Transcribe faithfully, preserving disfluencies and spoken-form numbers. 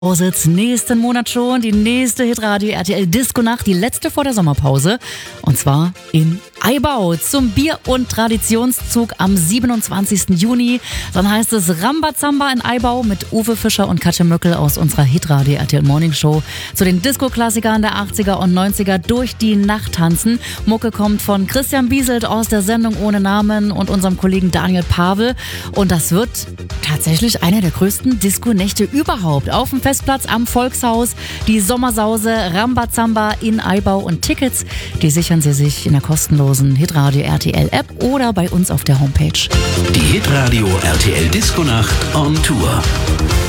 Vorsitz nächsten Monat schon, die nächste Hitradio R T L Disco-Nacht, die letzte vor der Sommerpause. Und zwar in Aibau zum Bier- und Traditionszug am siebenundzwanzigsten Juni. Dann heißt es Rambazamba in Aibau mit Uwe Fischer und Katja Möckel aus unserer Hitradio R T L Morning Show zu den Disco-Klassikern der achtziger und neunziger durch die Nacht tanzen. Mucke kommt von Christian Bieselt aus der Sendung Ohne Namen und unserem Kollegen Daniel Pavel. Und das wird tatsächlich eine der größten Disco-Nächte überhaupt. Auf dem Festplatz am Volkshaus, die Sommersause Rambazamba in Aibau und Tickets, die sichern Sie sich in der kostenlosen Hitradio R T L App oder bei uns auf der Homepage. Die Hitradio R T L Disco-Nacht on Tour.